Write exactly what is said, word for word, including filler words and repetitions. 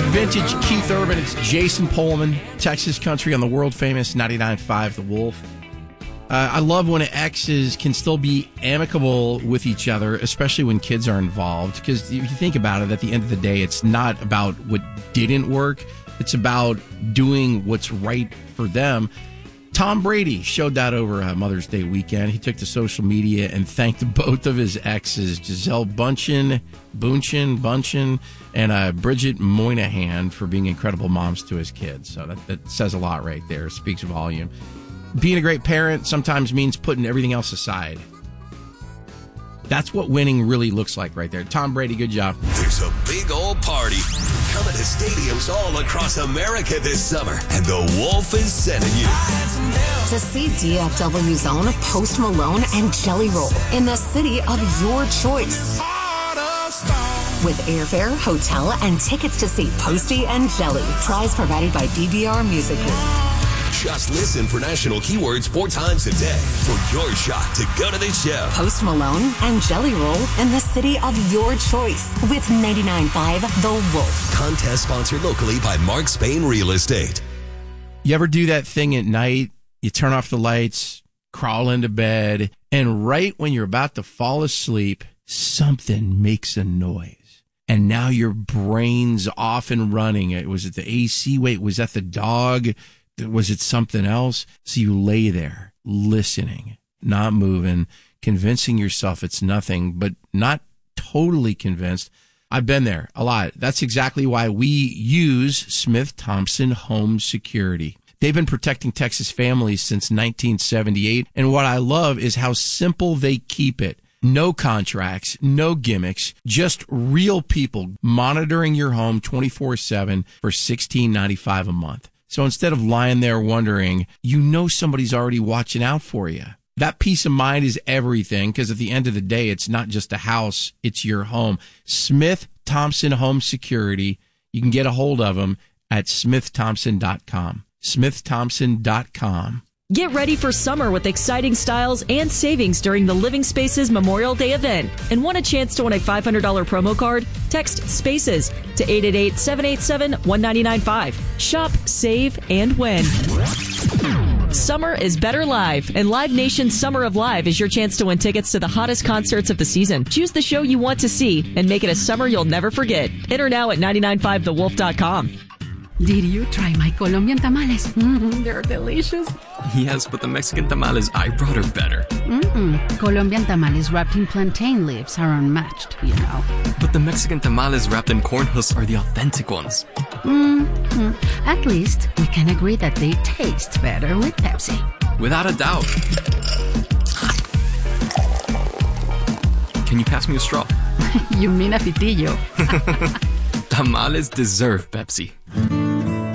Vintage Keith Urban. It's Jason Pullman, Texas Country on the world-famous ninety-nine point five The Wolf. Uh, I love when exes can still be amicable with each other, especially when kids are involved. Because if you think about it, at the end of the day, it's not about what didn't work. It's about doing what's right for them. Tom Brady showed that over uh, Mother's Day weekend. He took to social media and thanked both of his exes, Gisele Bündchen, Bündchen, Bündchen, and uh, Bridget Moynihan, for being incredible moms to his kids. So that, that says a lot right there. Speaks volume. Being a great parent sometimes means putting everything else aside. That's what winning really looks like right there. Tom Brady, good job. There's a big old party coming to stadiums all across America this summer, and the Wolf is sending you to see D F W's own Post Malone and Jelly Roll in the city of your choice. With airfare, hotel, and tickets to see Posty and Jelly. Prize provided by D V R Music Group. Just listen for national keywords four times a day for your shot to go to the show. Post Malone and Jelly Roll in the city of your choice with ninety-nine point five The Wolf. Contest sponsored locally by Mark Spain Real Estate. You ever do that thing at night? You turn off the lights, crawl into bed, and right when you're about to fall asleep, something makes a noise. And now your brain's off and running. Was it the A C? Wait, was that the dog? Was it something else? So you lay there listening, not moving, convincing yourself it's nothing, but not totally convinced. I've been there a lot. That's exactly why we use Smith Thompson Home Security. They've been protecting Texas families since nineteen seventy-eight. And what I love is how simple they keep it. No contracts, no gimmicks, just real people monitoring your home twenty-four seven for sixteen ninety-five a month. So instead of lying there wondering, you know somebody's already watching out for you. That peace of mind is everything, because at the end of the day, it's not just a house, it's your home. Smith Thompson Home Security. You can get a hold of them at smith thompson dot com. smith thompson dot com. Get ready for summer with exciting styles and savings during the Living Spaces Memorial Day event. And want a chance to win a five hundred dollars promo card? Text SPACES to eight eight eight, seven eight seven, one nine nine five. Shop, save, and win. Summer is better live, and Live Nation's Summer of Live is your chance to win tickets to the hottest concerts of the season. Choose the show you want to see and make it a summer you'll never forget. Enter now at nine nine five the wolf dot com. Did you try my Colombian tamales? Mm-hmm, they're delicious. Yes, but the Mexican tamales I brought are better. Mm-mm. Colombian tamales wrapped in plantain leaves are unmatched, you know. But the Mexican tamales wrapped in corn husks are the authentic ones. Mm-hmm. At least we can agree that they taste better with Pepsi. Without a doubt. Can you pass me a straw? You mean a pitillo? Tamales deserve Pepsi.